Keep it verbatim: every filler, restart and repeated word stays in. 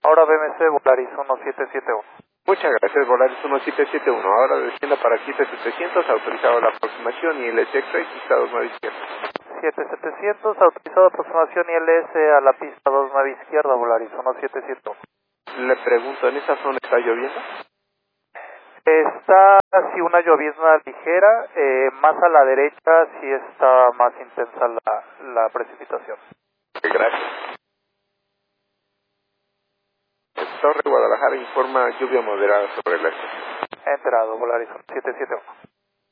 Ahora B M C Volaris uno siete siete uno. Muchas gracias, Volaris uno siete siete uno. Ahora descienda para siete setecientos, autorizado la aproximación y el S X pista dos nueve izquierda. siete setecientos, autorizado aproximación I L S a la pista dos nueve izquierda, Volaris uno siete siete uno. Le pregunto, ¿en esa zona está lloviendo? Está así una llovizna ligera, eh, más a la derecha sí está más intensa la, la precipitación. Gracias. Torre Guadalajara informa lluvia moderada sobre la estación. Enterado, Volaris uno siete siete uno.